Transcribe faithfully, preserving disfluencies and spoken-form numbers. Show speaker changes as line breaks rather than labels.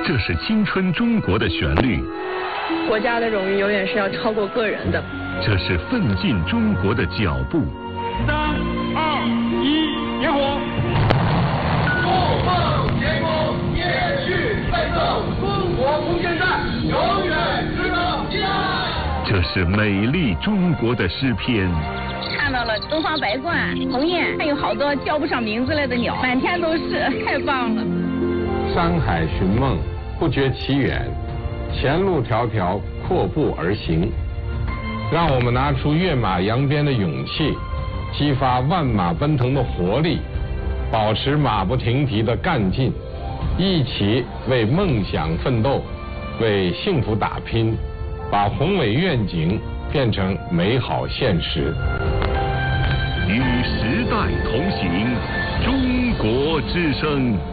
这是青春中国的旋律。
国家的荣誉永远是要超过个人的。
这是奋进中国的脚步。
三二一，点火！
筑梦前功，延续奋斗，中国空间站永远值得期待。
这是美丽中国的诗篇。
看到了东方白鹳、鸿雁，还有好多叫不上名字来的鸟，满天都是，太棒了。
山海寻梦，不觉其远，前路迢迢，阔步而行。让我们拿出跃马扬鞭的勇气，激发万马奔腾的活力，保持马不停蹄的干劲，一起为梦想奋斗，为幸福打拼，把宏伟愿景变成美好现实。
与时代同行，中国之声。